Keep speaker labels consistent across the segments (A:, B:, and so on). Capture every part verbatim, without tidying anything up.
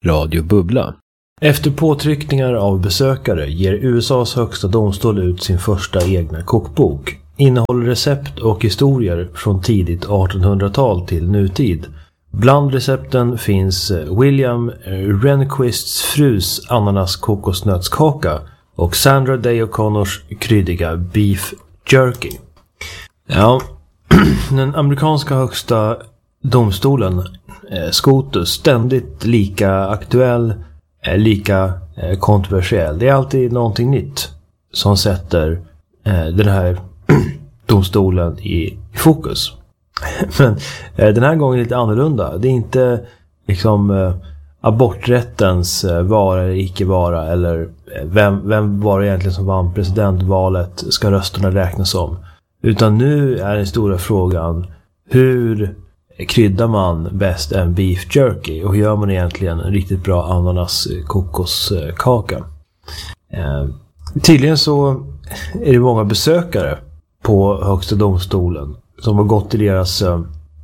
A: Radio Bubbla. Efter påtryckningar av besökare ger U S A:s högsta domstol ut sin första egna kokbok. Innehåller recept och historier från tidigt artonhundratal till nutid. Bland recepten finns William Rehnquists frus ananas kokosnötskaka och Sandra Day O'Connors kryddiga beef jerky. Ja, den amerikanska högsta domstolen, eh, SCOTUS, ständigt lika aktuell, eh, lika eh, kontroversiell. Det är alltid någonting nytt som sätter eh, den här domstolen i, i fokus. Men eh, den här gången är lite annorlunda. Det är inte liksom eh, aborträttens eh, vara eller icke vara, eller eh, vem, vem var det egentligen som vann presidentvalet, ska rösterna räknas om. Utan nu är den stora frågan, hur kryddar man bäst en beef jerky och hur gör man egentligen en riktigt bra ananas kokoskaka. Eh, tydligen så är det många besökare på högsta domstolen som har gått till deras eh,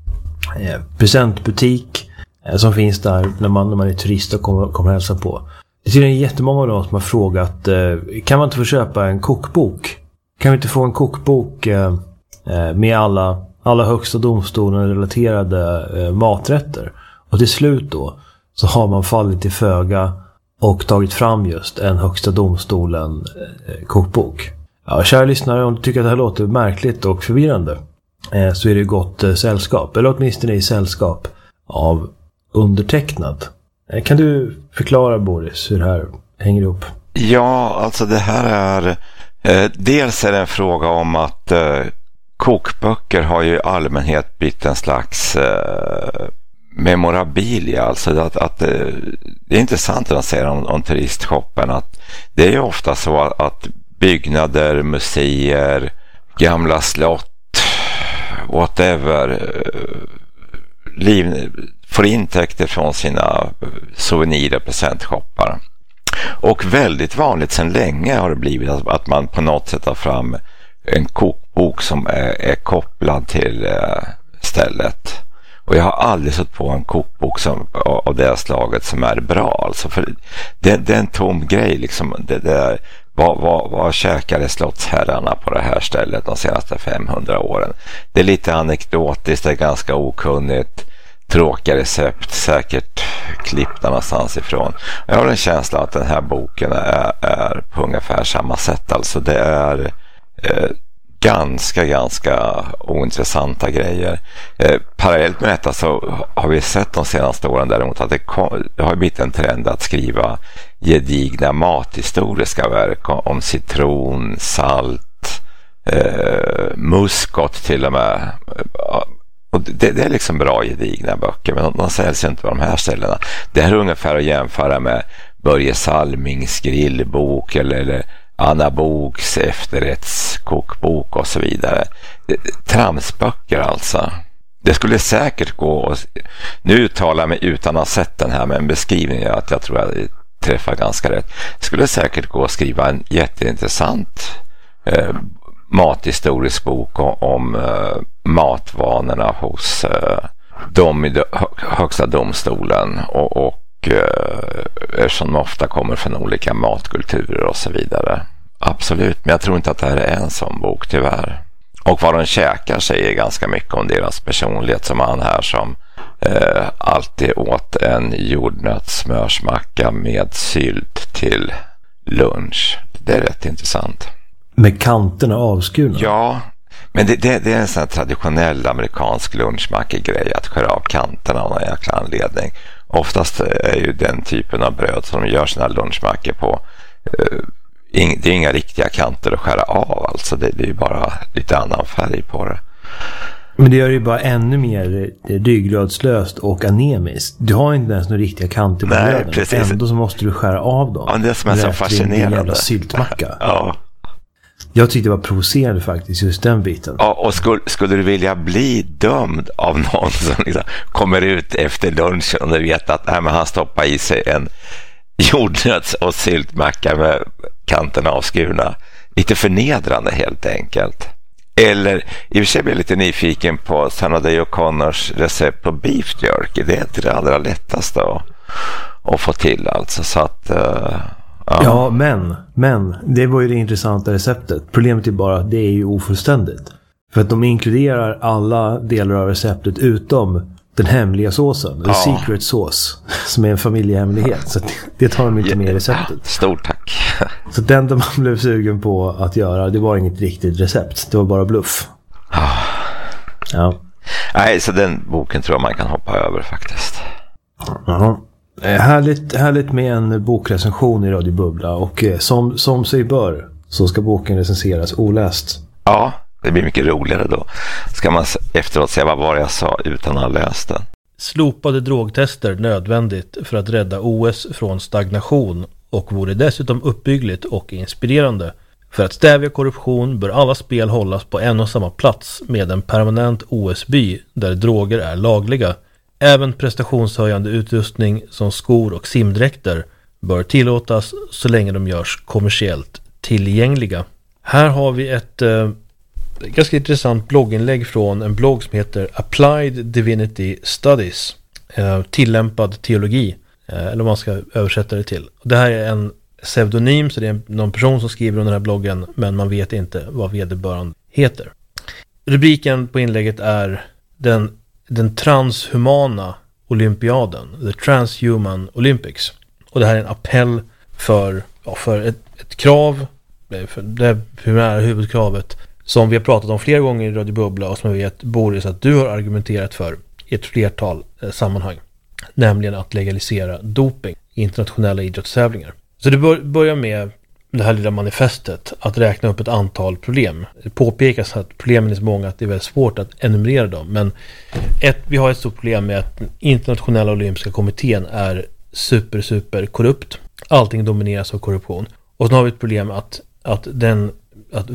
A: presentbutik eh, som finns där när man, när man är turist och kommer, kommer hälsa på. Det är tydligen jättemånga av dem som har frågat, eh, kan man inte få köpa en kokbok? Kan vi inte få en kokbok eh, med alla, alla högsta domstolen relaterade eh, maträtter? Och till slut då så har man fallit i föga och tagit fram just en högsta domstolen eh, kokbok. Ja, kära lyssnare, om du tycker att det här låter märkligt och förvirrande eh, så är det gott eh, sällskap, eller åtminstone i sällskap av undertecknad. Eh, kan du förklara, Boris, hur det här hänger ihop?
B: Ja, alltså det här är eh, dels är det en fråga om att eh, kokböcker har ju i allmänhet blivit en slags eh, memorabilia, alltså att, att eh, det är intressant att säga om, om turistshoppen att det är ju ofta så att, att byggnader, museer, gamla slott, whatever, liv, får intäkter från sina souvenir- och presentshoppar. Och väldigt vanligt sedan länge har det blivit att, att man på något sätt tar fram en kokbok som är, är kopplad till eh, stället. Och jag har aldrig sett på en kokbok som, av det slaget som är bra. Alltså för det, det är en tom grej. Liksom, det, det, vad, vad, vad käkade slottsherrarna på det här stället de senaste femhundra åren? Det är lite anekdotiskt, det är ganska okunnigt. Tråkiga recept, säkert klippta någonstans ifrån. Jag har en känsla att den här boken är, är på ungefär samma sätt. Alltså det är eh, ganska, ganska ointressanta grejer. Eh, parallellt med detta så har vi sett de senaste åren däremot att det, kom, det har blivit en trend att skriva gedigna mathistoriska verk om, om citron, salt, eh, muskot till och med. Och det, det är liksom bra gedigna böcker, men de, de säljs inte på de här ställena. Det här är ungefär att jämföra med Börje Salmings grillbok eller, eller Anna Boks efterrättskokbok och så vidare. Tramsböcker alltså. Det skulle säkert gå, nu uttalar jag mig utan att ha sett den här med en beskrivning att jag tror jag träffar ganska rätt. Det skulle säkert gå att skriva en jätteintressant eh, mathistorisk bok om, om uh, matvanorna hos uh, de i högsta domstolen och, och uh, som ofta kommer från olika matkulturer och så vidare. Absolut, men jag tror inte att det här är en sån bok tyvärr. Och vad de käkar säger ganska mycket om deras personlighet, som han här som uh, alltid åt en jordnötssmörsmacka med sylt till lunch. Det är rätt intressant.
A: Med kanterna avskurna?
B: Ja, men det, det, det är en sån här traditionell amerikansk lunchmackegrej att skära av kanterna av någon jäkla anledning. Oftast är ju den typen av bröd som de gör sina lunchmackor på, uh, ing, det är inga riktiga kanter att skära av, alltså det, det är ju bara lite annan färg på det.
A: Men det gör ju bara ännu mer ryggradslöst och anemiskt. Du har inte ens några riktiga kanter på bröden.
B: Precis.
A: Ändå så måste du skära av dem.
B: Ja, det som är så fascinerande. En jävla
A: syltmacka.
B: Ja.
A: Jag tyckte det var provocerande faktiskt, just den biten.
B: Ja, och skulle, skulle du vilja bli dömd av någon som liksom kommer ut efter lunchen och du vet att nej, men han stoppar i sig en jordnöts- och syltmacka med kanterna avskurna. Lite förnedrande helt enkelt. Eller, i och för sig blir jag lite nyfiken på Sandra Day O'Connors recept på beef jerky. Det är inte det allra lättaste att, att få till alltså. Så att, uh, ja.
A: ja, men, men det var ju det intressanta receptet. Problemet är bara att det är ju ofullständigt. För att de inkluderar alla delar av receptet utom den hemliga såsen, the ja. secret sauce, som är en familjehemlighet. Så det, det tar de inte med i receptet.
B: Stort tack.
A: Så det enda man blev sugen på att göra, det var inget riktigt recept. Det var bara bluff.
B: Oh.
A: Ja.
B: Nej, så den boken tror jag man kan hoppa över faktiskt.
A: Ja. Härligt, härligt med en bokrecension i Radio Bubbla. Och som, som sig bör så ska boken recenseras oläst.
B: Ja, det blir mycket roligare då. Ska man efteråt säga vad var det jag sa utan att ha läst den.
C: Slopade drogtester nödvändigt för att rädda O S från stagnation och vore dessutom uppbyggligt och inspirerande. För att stävja korruption bör alla spel hållas på en och samma plats med en permanent O S-by där droger är lagliga. Även prestationshöjande utrustning som skor och simdräkter bör tillåtas så länge de görs kommersiellt tillgängliga. Här har vi ett eh, ganska intressant blogginlägg från en blogg som heter Applied Divinity Studies, eh, tillämpad teologi, eh, eller vad man ska översätta det till. Det här är en pseudonym, så det är någon person som skriver under den här bloggen, men man vet inte vad vederbörande heter. Rubriken på inlägget är den, den transhumana olympiaden, the transhuman Olympics. Och det här är en appell för, ja, för ett, ett krav, för det primära huvudkravet som vi har pratat om flera gånger i Radio Bubbla och som vi vet, Boris, att du har argumenterat för i ett flertal eh, sammanhang, nämligen att legalisera doping i internationella idrottstävlingar. Så det bör, börjar med det här lilla manifestet att räkna upp ett antal problem. Det påpekas att problemen är så många att det är väldigt svårt att enumerera dem, men ett, vi har ett stort problem med att internationella olympiska kommittén är super super korrupt. Allting domineras av korruption. Och så har vi ett problem att, att den att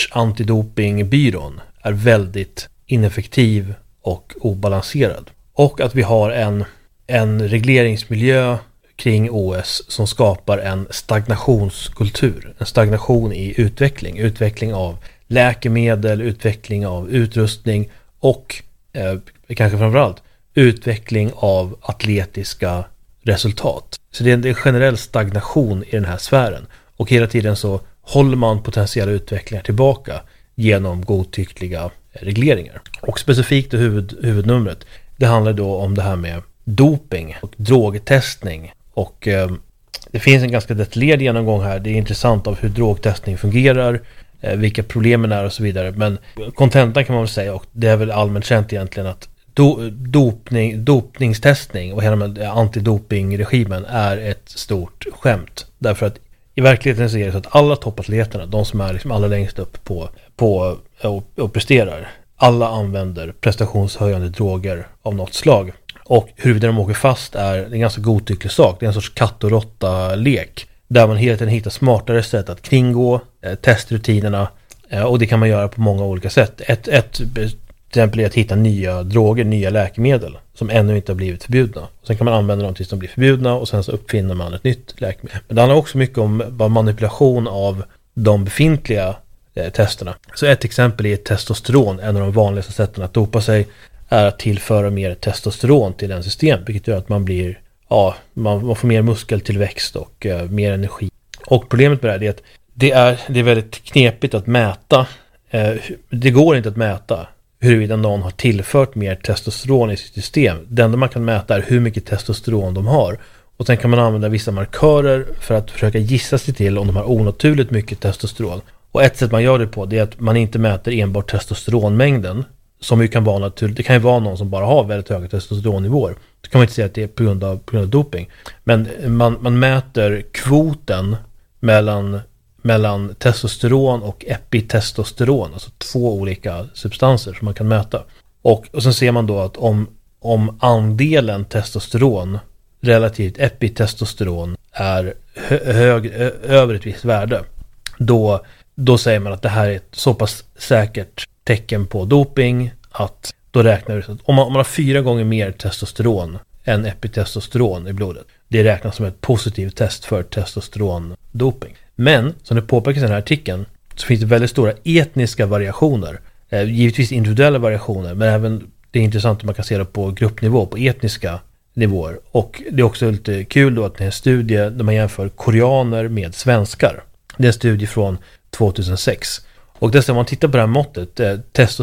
C: världsantidopingbyrån är väldigt ineffektiv och obalanserad. Och att vi har en, en regleringsmiljö kring O S som skapar en stagnationskultur. En stagnation i utveckling. Utveckling av läkemedel, utveckling av utrustning och eh, kanske framförallt utveckling av atletiska resultat. Så det är en generell stagnation i den här sfären. Och hela tiden så håller man potentiella utvecklingar tillbaka genom godtyckliga regleringar. Och specifikt i huvud, huvudnumret, det handlar då om det här med doping och drogtestning. Och eh, det finns en ganska detaljerad genomgång här. Det är intressant av hur drogtestning fungerar, eh, vilka problemen är och så vidare. Men kontentan kan man väl säga, och det är väl allmänt känt egentligen, att do, dopning, dopningstestning och hela antidopingregimen är ett stort skämt. Därför att i verkligheten så är det så att alla toppatleterna, de som är liksom allra längst upp på, på och, och presterar, alla använder prestationshöjande droger av något slag. Och huruvida de åker fast är en ganska godtycklig sak. Det är en sorts katt- och råtta-lek där man hela tiden hittar smartare sätt att kringgå eh, testrutinerna, eh, och det kan man göra på många olika sätt. Ett, ett till exempel är att hitta nya droger, nya läkemedel som ännu inte har blivit förbjudna. Och sen kan man använda dem tills de blir förbjudna och sen så uppfinner man ett nytt läkemedel. Men det handlar också mycket om manipulation av de befintliga eh, testerna. Så ett exempel är testosteron. En av de vanligaste sätten att dopa sig är att tillföra mer testosteron till en system, vilket gör att man blir, ja, man, man får mer muskeltillväxt och uh, mer energi. Och problemet med det är att det är, det är väldigt knepigt att mäta. Uh, det går inte att mäta huruvida någon har tillfört mer testosteron i sitt system. Det enda man kan mäta är hur mycket testosteron de har. Och sen kan man använda vissa markörer för att försöka gissa sig till om de har onaturligt mycket testosteron. Och ett sätt man gör det på, det är att man inte mäter enbart testosteronmängden, som ju kan vara naturligt. Det kan ju vara någon som bara har väldigt höga testosteronnivåer. Då kan man inte säga att det är på grund av, på grund av doping. Men man, man mäter kvoten mellan, mellan testosteron och epitestosteron. Alltså två olika substanser som man kan mäta. Och, och sen ser man då att om, om andelen testosteron relativt epitestosteron är hö, hög, ö, över ett visst värde, då, då säger man att det här är ett så pass säkert tecken på doping att då räknar vi så att om man, om man har fyra gånger mer testosteron än epitestosteron i blodet, det räknas som ett positivt test för testosterondoping. Men som det påpekas i den här artikeln så finns det väldigt stora etniska variationer, eh, givetvis individuella variationer, men även det är intressant att man kan se det på gruppnivå, på etniska nivåer. Och det är också lite kul då att det är en studie där man jämför koreaner med svenskar. Det är en studie från tvåtusensex. Och dessutom om man tittar på det här måttet, eh,